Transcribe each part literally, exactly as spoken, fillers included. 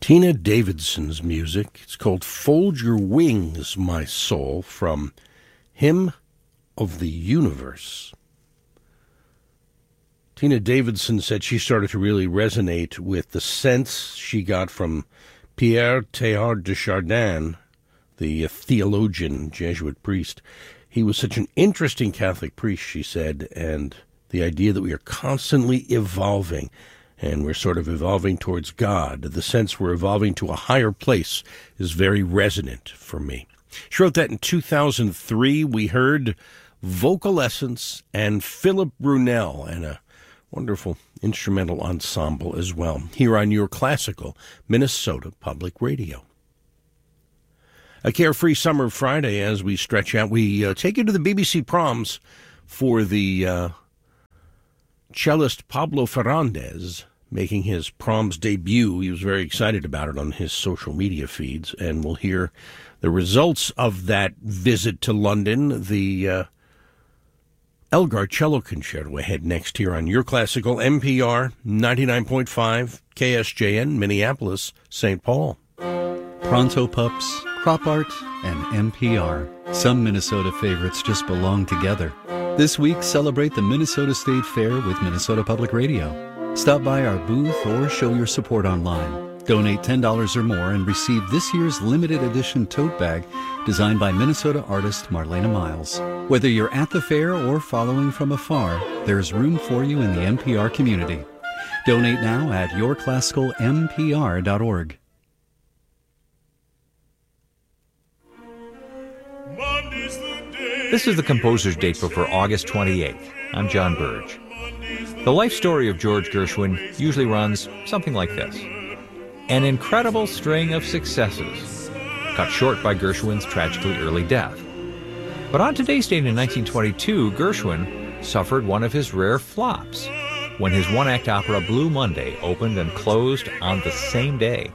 Tina Davidson's music. It's called Fold Your Wings, My Soul, from Hymn of the Universe. Tina Davidson said she started to really resonate with the sense she got from Pierre Teilhard de Chardin, the theologian, Jesuit priest. He was such an interesting Catholic priest, she said, and the idea that we are constantly evolving, and we're sort of evolving towards God. The sense we're evolving to a higher place is very resonant for me. She wrote that in two thousand three. We heard Vocal Essence and Philip Brunel, and a wonderful instrumental ensemble as well, here on your classical Minnesota Public Radio. A carefree summer Friday as we stretch out. We uh, take you to the B B C Proms for the uh, cellist Pablo Ferrandez making his Proms debut. He was very excited about it on his social media feeds, and we'll hear the results of that visit to London. The uh, Elgar Cello Concerto ahead next here on Your Classical M P R ninety-nine point five K S J N, Minneapolis, Saint Paul. Pronto Pups, Crop Art, and M P R. Some Minnesota favorites just belong together. This week, celebrate the Minnesota State Fair with Minnesota Public Radio. Stop by our booth or show your support online. Donate ten dollars or more and receive this year's limited edition tote bag designed by Minnesota artist Marlena Miles. Whether you're at the fair or following from afar, there's room for you in the N P R community. Donate now at your classical m p r dot org. This is the Composer's Datebook for August twenty-eighth. I'm John Burge. The life story of George Gershwin usually runs something like this. An incredible string of successes, cut short by Gershwin's tragically early death. But on today's date in nineteen twenty-two, Gershwin suffered one of his rare flops when his one-act opera Blue Monday opened and closed on the same day.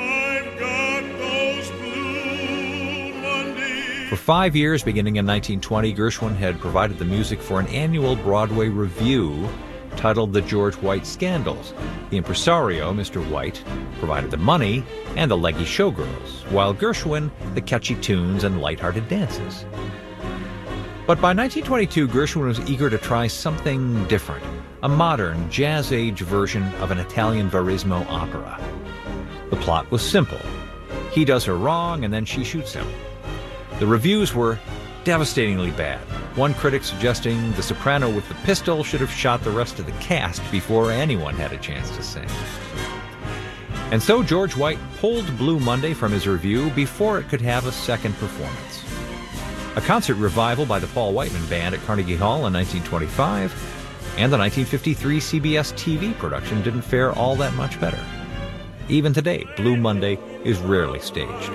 For five years, beginning in nineteen twenty, Gershwin had provided the music for an annual Broadway revue titled The George White Scandals. The impresario, Mister White, provided the money and the leggy showgirls, while Gershwin the catchy tunes and lighthearted dances. But by nineteen twenty-two, Gershwin was eager to try something different, a modern, jazz-age version of an Italian Verismo opera. The plot was simple. He does her wrong, and then she shoots him. The reviews were devastatingly bad, one critic suggesting the soprano with the pistol should have shot the rest of the cast before anyone had a chance to sing. And so George White pulled Blue Monday from his review before it could have a second performance. A concert revival by the Paul Whiteman Band at Carnegie Hall in nineteen twenty-five, and the nineteen fifty-three C B S T V production didn't fare all that much better. Even today, Blue Monday is rarely staged.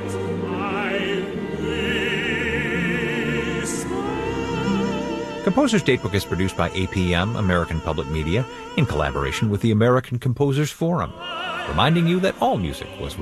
Composer's Datebook is produced by A P M, American Public Media, in collaboration with the American Composers Forum, reminding you that all music was